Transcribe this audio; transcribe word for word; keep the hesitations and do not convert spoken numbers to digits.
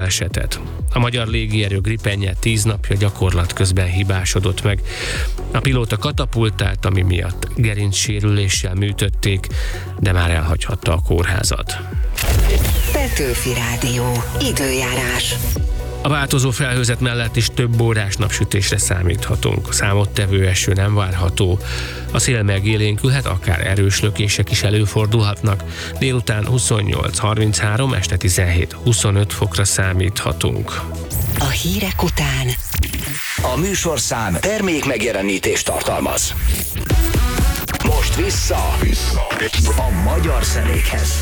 balesetet. A magyar légierő Gripenje tíz napja gyakorlat közben hibásodott meg. A pilóta katapultált, ami miatt gerincsérüléssel műtötték, de már elhagyhatta a kórházat. Petőfi Rádió. Időjárás. A változó felhőzet mellett is több órás napsütésre számíthatunk. Számottevő eső nem várható. A szél megélénkülhet, akár erős lökések is előfordulhatnak. Délután huszonnyolc harminchárom, este tizenhét huszonöt fokra számíthatunk. A hírek után A műsorszám termék megjelenítést tartalmaz. Most vissza, vissza. a magyar zenékhez.